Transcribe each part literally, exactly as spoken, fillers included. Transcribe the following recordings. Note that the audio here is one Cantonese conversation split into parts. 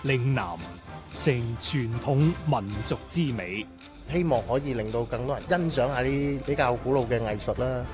嶺南成傳統民族之美。 希望可以令到更多人欣賞下啲比較古老嘅藝術啦。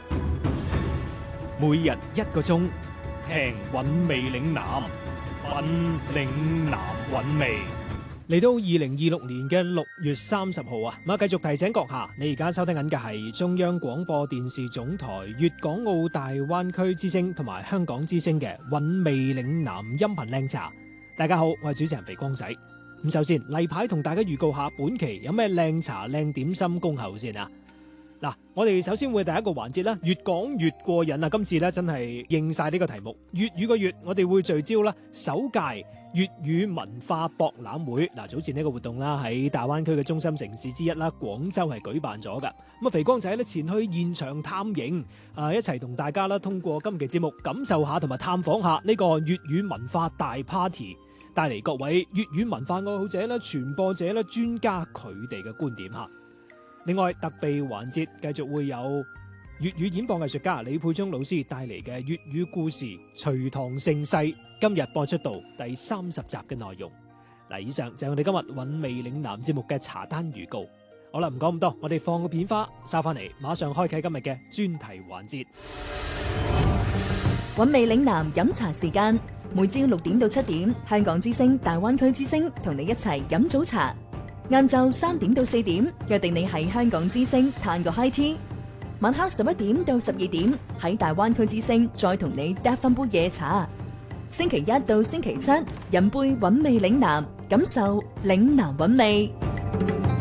每日一個鐘，聽韻味嶺南，韻嶺南韻味。嚟到二零二六年嘅六月三十號啊，咁啊繼續提醒閣下，你而家收聽緊嘅係中央廣播電視總台粵港澳大灣區之聲同埋香港之聲嘅韻味嶺南音頻靚茶。大家好，我係主持人肥光仔。咁首先例牌同大家預告下本期有咩靚茶靚點心恭候先啊！嗱，我哋首先會第一個環節啦，越講越過癮啊！今次咧真係應晒呢個題目，粵語個粵，我哋會聚焦啦首屆粵語文化博覽會。嗱，早前呢個活動啦，喺大灣區嘅中心城市之一啦，廣州係舉辦咗噶。咁啊，肥光仔咧前去現場探營，啊，一齊同大家啦通過今期節目感受下同埋探訪下呢個粵語文化大 party， 帶嚟各位粵語文化愛好者啦、傳播者啦、專家佢哋嘅觀點吓。另外特備環節繼續會有粵語演播藝術家李佩忠老師帶嚟嘅粵語故事《隋唐盛世》，今日播出到第三十集嘅內容。嗱，以上就係我哋今日韻味嶺南節目嘅茶單預告。好啦，唔講咁多，我哋放個片花，收翻嚟，馬上開啟今日嘅專題環節。 韻味嶺南飲茶時間，每朝六點到七點，香港之聲、大灣區之聲同你一齊飲早茶。晏晝三點到四點，約定你喺香港之聲嘆個 high tea。晚黑十一點到十二點，喺大灣區之聲再同你嗒翻杯夜茶。星期一到星期七，飲杯韻味嶺南，感受嶺南韻味。